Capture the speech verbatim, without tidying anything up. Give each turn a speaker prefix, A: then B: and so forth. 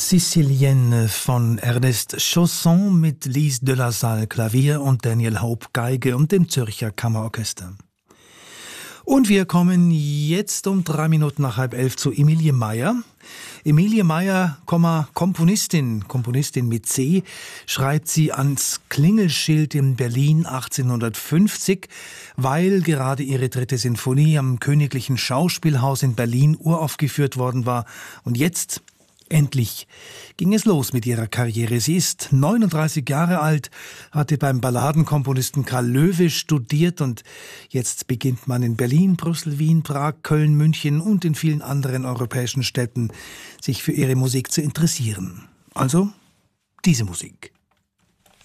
A: Sicilienne von Ernest Chausson mit Lise de la Salle Klavier und Daniel Hope Geige und dem Zürcher Kammerorchester. Und wir kommen jetzt um drei Minuten nach halb elf zu Emilie Meyer. Emilie Meyer, Komponistin, Komponistin mit C, schreibt sie ans Klingelschild in Berlin achtzehnhundertfünfzig, weil gerade ihre dritte Sinfonie am Königlichen Schauspielhaus in Berlin uraufgeführt worden war. Und jetzt endlich ging es los mit ihrer Karriere. Sie ist neununddreißig Jahre alt, hatte beim Balladenkomponisten Karl Loewe studiert und jetzt beginnt man in Berlin, Brüssel, Wien, Prag, Köln, München und in vielen anderen europäischen Städten sich für ihre Musik zu interessieren. Also diese Musik.